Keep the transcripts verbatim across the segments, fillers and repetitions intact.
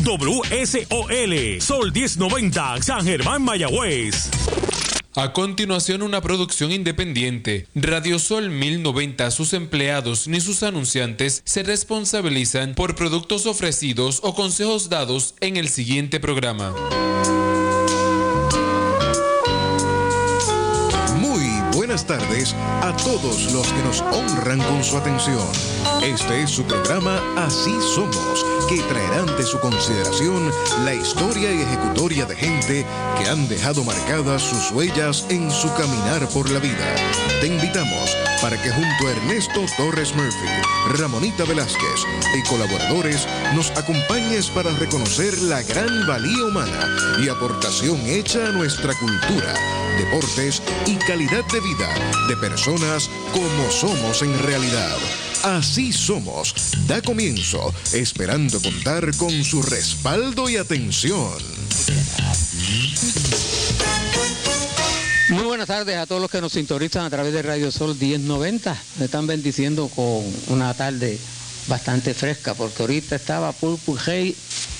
W S O L, Sol diez noventa, San Germán, Mayagüez. A continuación, una producción independiente. Radio Sol mil noventa, sus empleados ni sus anunciantes se responsabilizan por productos ofrecidos o consejos dados en el siguiente programa. Muy buenas tardes a todos los que nos honran con su atención. Este es su programa Así Somos, que traerá ante su consideración la historia y ejecutoria de gente que han dejado marcadas sus huellas en su caminar por la vida. Te invitamos para que junto a Ernesto Torres Murphy, Ramonita Velázquez y colaboradores nos acompañes para reconocer la gran valía humana y aportación hecha a nuestra cultura, deportes y calidad de vida de personas como somos en realidad. Así Somos da comienzo, esperando contar con su respaldo y atención. Muy buenas tardes a todos los que nos sintonizan a través de Radio Sol diez noventa. Me están bendiciendo con una tarde bastante fresca, porque ahorita estaba Pulpo Hey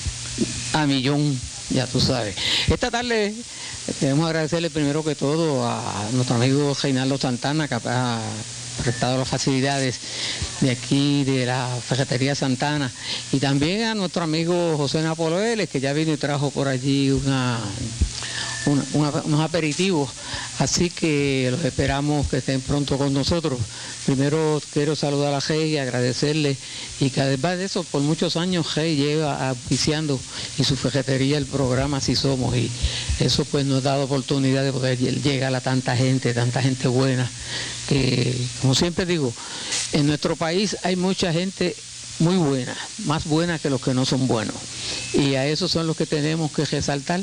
a millón, ya tú sabes. Esta tarde queremos agradecerle primero que todo a nuestro amigo Reinaldo Santana, que ha prestado las facilidades de aquí de la Ferretería Santana, y también a nuestro amigo José Napoleón, que ya vino y trajo por allí una, una, una, unos aperitivos, así que los esperamos que estén pronto con nosotros. Primero quiero saludar a Hey y agradecerle, y que además de eso, por muchos años Hey lleva auspiciando y su ferretería el programa Así Somos, y eso pues nos ha dado oportunidad de poder llegar a tanta gente, tanta gente buena, que como siempre digo, en nuestro país hay mucha gente muy buena, más buena que los que no son buenos, y a esos son los que tenemos que resaltar.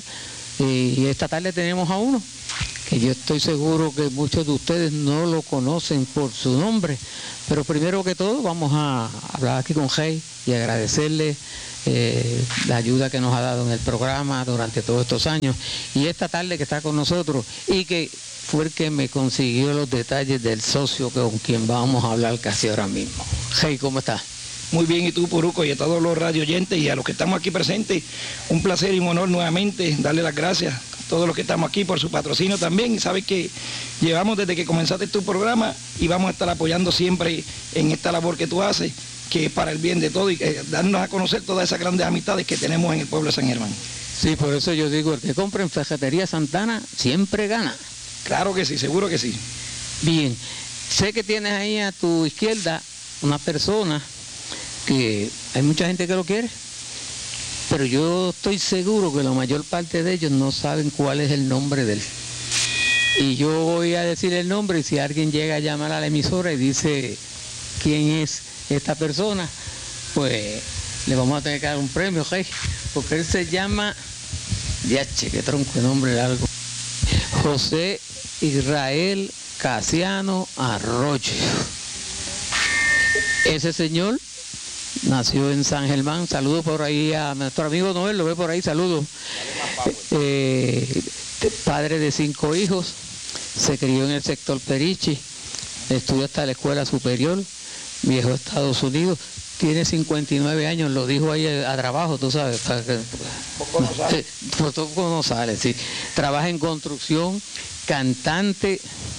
Y esta tarde tenemos a uno que yo estoy seguro que muchos de ustedes no lo conocen por su nombre, pero primero que todo vamos a hablar aquí con Hey y agradecerle eh, la ayuda que nos ha dado en el programa durante todos estos años, y esta tarde que está con nosotros y que fue el que me consiguió los detalles del socio con quien vamos a hablar casi ahora mismo. Hey, ¿cómo estás? Muy bien, y tú, Puruco, y a todos los radio oyentes y a los que estamos aquí presentes, un placer y un honor nuevamente darle las gracias a todos los que estamos aquí por su patrocinio también. Sabes que llevamos desde que comenzaste tu programa y vamos a estar apoyando siempre en esta labor que tú haces, que es para el bien de todos, y eh, darnos a conocer todas esas grandes amistades que tenemos en el pueblo de San Germán. Sí, por eso yo digo, el que compre en Ferretería Santana siempre gana. Claro que sí, seguro que sí. Bien, sé que tienes ahí a tu izquierda una persona que hay mucha gente que lo quiere, pero yo estoy seguro que la mayor parte de ellos no saben cuál es el nombre de él. Y yo voy a decir el nombre, y si alguien llega a llamar a la emisora y dice quién es esta persona, pues le vamos a tener que dar un premio, Rey, porque él se llama, diache, qué tronco de nombre largo, José Israel Casiano Arroyo. Ese señor nació en San Germán. Saludos por ahí a nuestro amigo Noel, lo ve por ahí, saludos. Eh, padre de cinco hijos, se crió en el sector Perichi, estudió hasta la escuela superior, viajó a Estados Unidos, tiene cincuenta y nueve años, lo dijo ahí a, a trabajo, tú sabes. Para que, poco no sale. Por poco no sale, sí. Trabaja en construcción, cantante,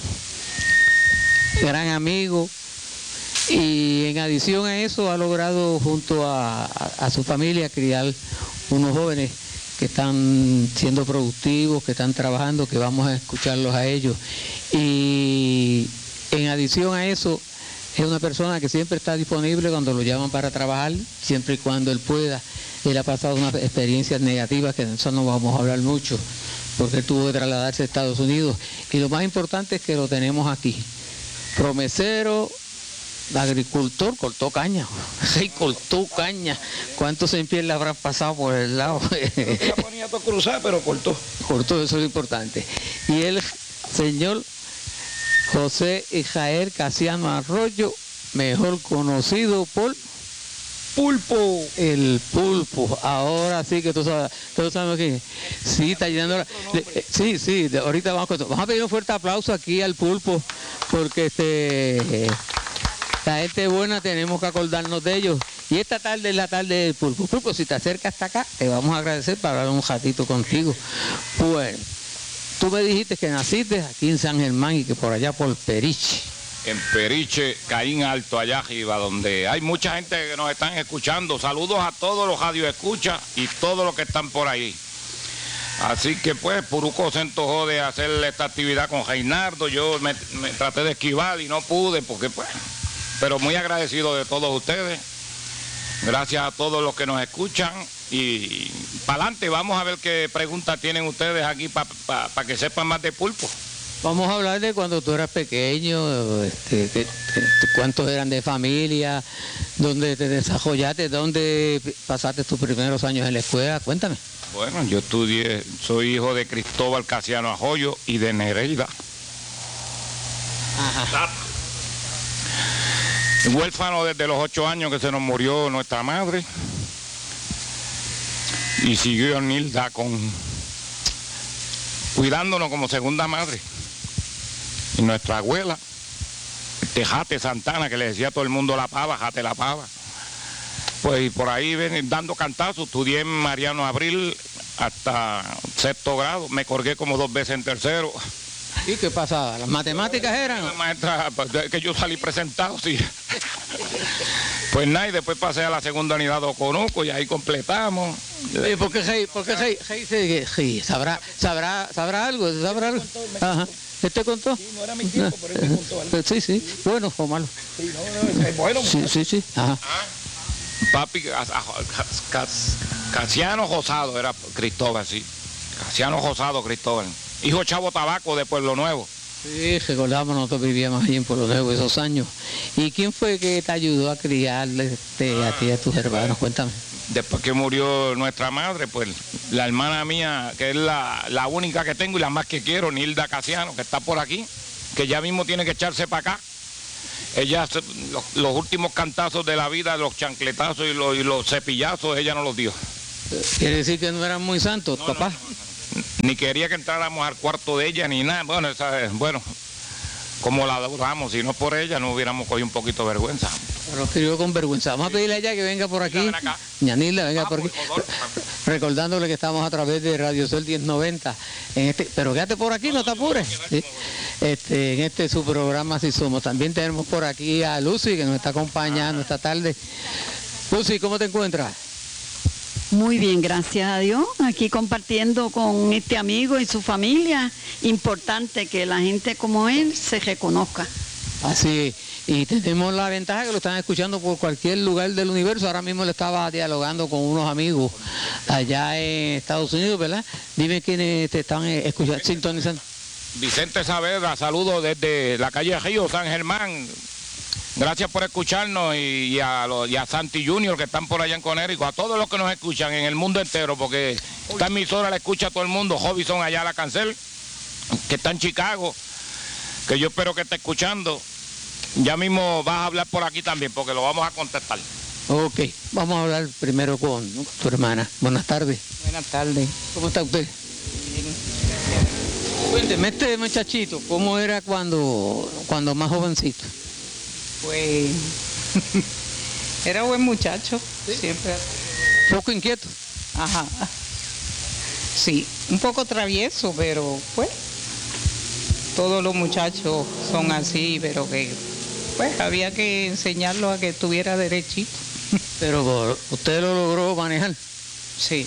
gran amigo. Y en adición a eso ha logrado junto a, a, a su familia criar unos jóvenes que están siendo productivos, que están trabajando, que vamos a escucharlos a ellos. Y en adición a eso es una persona que siempre está disponible cuando lo llaman para trabajar, siempre y cuando él pueda. Él ha pasado unas experiencias negativas que de eso no vamos a hablar mucho, porque él tuvo que trasladarse a Estados Unidos. Y lo más importante es que lo tenemos aquí. Promesero, agricultor, cortó caña. Sí, cortó caña. ¿Cuántos en pie le habrán pasado por el lado? La ponía todo cruzada, pero cortó. Cortó, eso es lo importante. Y el señor José Israel Casiano Arroyo, mejor conocido por Pulpo. El Pulpo. Ahora sí que tú sabes, tú sabes quién es. Sí, está llenando la... Sí, sí, ahorita vamos con... Vamos a pedir un fuerte aplauso aquí al Pulpo, porque este... la gente buena tenemos que acordarnos de ellos. Y esta tarde es la tarde del Pulpo. Pulpo, si te acercas hasta acá, te vamos a agradecer para hablar un ratito contigo. Bueno, tú me dijiste que naciste aquí en San Germán y que por allá por Periche. En Periche, Caín Alto, allá arriba, donde hay mucha gente que nos están escuchando. Saludos a todos los radioescuchas y todos los que están por ahí. Así que pues Puruco se antojó de hacer esta actividad con Reinaldo. Yo me, me traté de esquivar y no pude porque pues, pero muy agradecido de todos ustedes. Gracias a todos los que nos escuchan y para adelante vamos a ver qué preguntas tienen ustedes aquí para pa, pa que sepan más de pulpo. Vamos a hablar de cuando tú eras pequeño, este, que, que, cuántos eran de familia, dónde te desarrollaste, dónde pasaste tus primeros años en la escuela, cuéntame. Bueno, yo estudié, soy hijo de Cristóbal Casiano Arroyo y de Nereida. Ajá. Huérfano desde los ocho años que se nos murió nuestra madre. Y siguió Nilda con cuidándonos como segunda madre. Y nuestra abuela, Tejate Santana, que le decía a todo el mundo la pava, jate la pava. Pues y por ahí ven dando cantazos, estudié en Mariano Abril hasta sexto grado, me colgué como dos veces en tercero. ¿Y qué pasaba? ¿Las matemáticas eran? La maestra, que yo salí presentado, sí. Pues nada, y después pasé a la segunda unidad de Oconuco y ahí completamos. ¿Y por qué Rey? ¿Por qué Rey? Rey, Rey, Rey ¿sabrá, sabrá, ¿Sabrá algo? ¿Sabrá algo? Ajá. ¿Él te contó? Sí, no era mi tiempo, pero él me contó algo. Sí, sí, bueno o malo. Sí, no, no, es bueno. Sí, sí, sí. Ajá. Papi, Casiano Rosado era Cristóbal, sí. Casiano Rosado Cristóbal. Hijo Chavo Tabaco de Pueblo Nuevo. Sí, recordamos, nosotros vivíamos allí en Pueblo Nuevo esos años. ¿Y quién fue que te ayudó a criarle este, a ti y a tus hermanos? Cuéntame. Después que murió nuestra madre, pues la hermana mía, que es la, la única que tengo y la más que quiero, Nilda Casiano, que está por aquí, que ya mismo tiene que echarse para acá. Ella, los, los últimos cantazos de la vida, los chancletazos y los, y los cepillazos, ella no los dio. ¿Quiere decir que no eran muy santos, no, papá? No, no, no. Ni quería que entráramos al cuarto de ella ni nada. Bueno, esa, bueno, como la adoramos, si no por ella no hubiéramos cogido un poquito de vergüenza. Pero escribió con vergüenza. Vamos a pedirle a ella que venga por aquí. Ñanilda, venga ah, por aquí. Por Recordándole que estamos a través de Radio Sol diez noventa. En este, pero quédate por aquí, no, no te apures. ¿Sí? Este, en este su programa Así Somos. También tenemos por aquí a Lucy que nos está acompañando esta tarde. Lucy, ¿cómo te encuentras? Muy bien, gracias a Dios. Aquí compartiendo con este amigo y su familia. Importante que la gente como él se reconozca. Así, y tenemos la ventaja que lo están escuchando por cualquier lugar del universo. Ahora mismo le estaba dialogando con unos amigos allá en Estados Unidos, ¿verdad? Dime quiénes te están escuchando, sintonizando. Vicente Saavedra, saludos desde la calle Río, San Germán. Gracias por escucharnos y, y, a los, y a Santi Junior que están por allá en Conérico, a todos los que nos escuchan en el mundo entero, porque esta emisora la escucha todo el mundo. Robinson allá a la Cancel, que está en Chicago, que yo espero que esté escuchando. Ya mismo vas a hablar por aquí también, porque lo vamos a contestar. Ok, vamos a hablar primero con tu hermana. Buenas tardes. Buenas tardes. ¿Cómo está usted? Bien. Cuénteme, este muchachito, ¿cómo era cuando, cuando más jovencito? Pues era buen muchacho, ¿sí? Siempre. ¿Poco inquieto? Ajá. Sí, un poco travieso, pero pues todos los muchachos son así, pero que pues había que enseñarlo a que estuviera derechito. Pero usted lo logró manejar. Sí.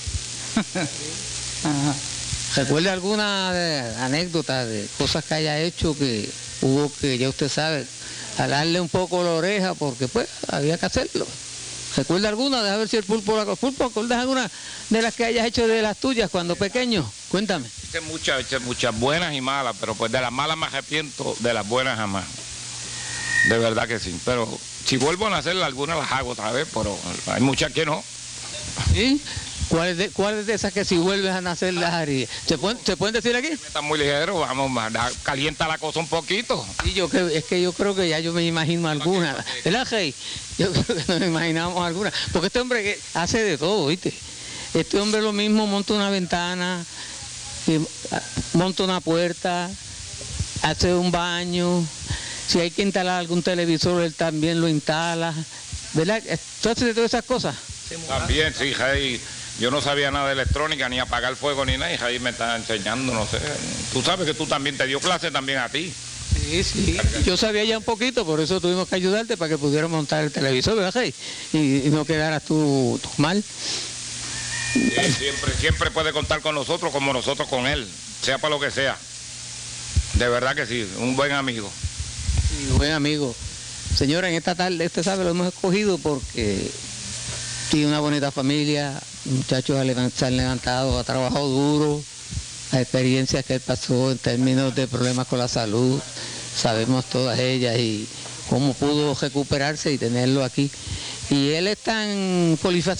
Ajá. ¿Recuerda alguna de, anécdota de cosas que haya hecho que hubo que, ya usted sabe, jalarle un poco la oreja porque pues había que hacerlo? ¿Recuerda alguna? Deja ver si el pulpo la... Pulpo, ¿recuerdas alguna de las que hayas hecho de las tuyas cuando pequeño? Cuéntame. Hice muchas, hice muchas buenas y malas, pero pues de las malas me arrepiento, de las buenas jamás. De verdad que sí. Pero si vuelvo a nacer, algunas las hago otra vez, pero hay muchas que no. ¿Sí? ¿Cuáles de, ¿Cuáles de esas que si vuelves a nacer las harías? ¿Se pueden, ¿Se pueden decir aquí? Está muy ligero, vamos, calienta la cosa un poquito. Sí, yo creo, es que yo creo que ya yo me imagino alguna. ¿Verdad, Rey? Yo creo que nos imaginamos alguna. Porque este hombre que hace de todo, ¿viste? Este hombre lo mismo monta una ventana, monta una puerta, hace un baño. Si hay que instalar algún televisor, él también lo instala. ¿verdad? ¿Tú haces de todas esas cosas? También, sí, Jai. Yo no sabía nada de electrónica, ni apagar fuego, ni nada, y Jai me está enseñando, no sé. Tú sabes que tú también te dio clase también a ti. Sí, sí. Yo sabía ya un poquito, por eso tuvimos que ayudarte para que pudieras montar el televisor, ¿verdad, Jai? Y, y no quedaras tú, tú mal. Sí, siempre, siempre puede contar con nosotros como nosotros con él, sea para lo que sea. De verdad que sí, un buen amigo. Sí, buen amigo. Señora, en esta tarde, este sábado lo hemos escogido porque tiene una bonita familia, muchachos se han levantado, ha trabajado duro, las experiencias que él pasó en términos de problemas con la salud, sabemos todas ellas y cómo pudo recuperarse y tenerlo aquí. Y él es tan polifacético